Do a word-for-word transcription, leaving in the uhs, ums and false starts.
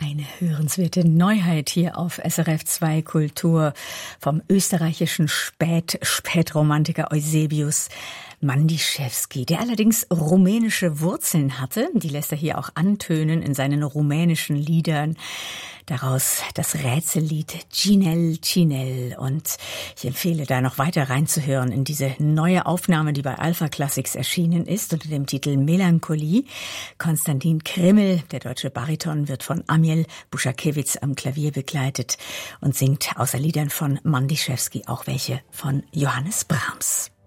Eine hörenswerte Neuheit hier auf S R F zwei Kultur vom österreichischen Spät Spätromantiker Eusebius Mandischewski, der allerdings rumänische Wurzeln hatte. Die lässt er hier auch antönen in seinen rumänischen Liedern. Daraus das Rätsellied Cinel, Cinel. Und ich empfehle da noch weiter reinzuhören in diese neue Aufnahme, die bei Alpha Classics erschienen ist, unter dem Titel Melancholie. Konstantin Krimmel, der deutsche Bariton, wird von Amiel Buschakewitz am Klavier begleitet und singt außer Liedern von Mandischewski auch welche von Johannes Brahms.